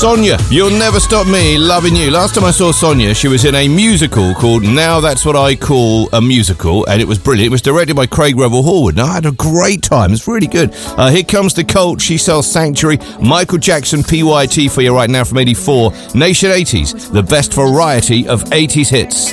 Sonia, You'll Never Stop Me Loving You. Last time I saw Sonia, she was in a musical called Now That's What I Call a Musical, and it was brilliant. It was directed by Craig Revel Horwood. Now, I had a great time. It's really good. Here comes the Cult. She sells Sanctuary. Michael Jackson, PYT for you right now from 84. Nation 80s, the best variety of 80s hits.